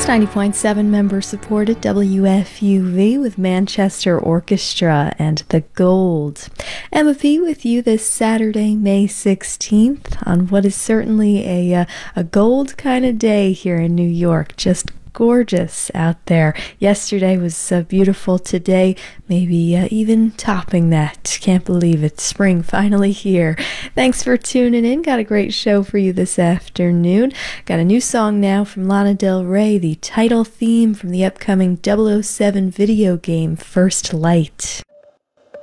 It's 90.7 member-supported WFUV with Manchester Orchestra and The Gold. Emma P. with you this Saturday, May 16th on what is certainly a gold kind of day here in New York. Just gorgeous out there. Yesterday was beautiful. Today, maybe even topping that. Can't believe it. Spring finally here. Thanks for tuning in. Got a great show for you this afternoon. Got a new song now from Lana Del Rey, the title theme from the upcoming 007 video game, First Light.